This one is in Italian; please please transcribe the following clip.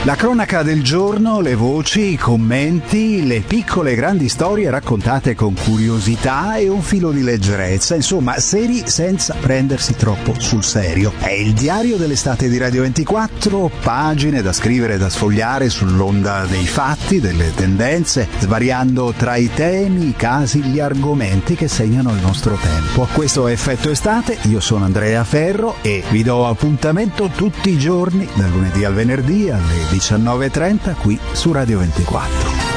La cronaca del giorno, le voci, i commenti, le piccole e grandi storie raccontate con curiosità e un filo di leggerezza, insomma, seri senza prendersi troppo sul serio. È il diario dell'estate di Radio 24, pagine da scrivere e da sfogliare sull'onda dei fatti, delle tendenze, svariando tra i temi, i casi, gli argomenti che segnano il nostro tempo. Questo è Effetto Estate, io sono Andrea Ferro e vi do appuntamento tutti i giorni, dal lunedì al venerdì alle 19:30 qui su Radio 24.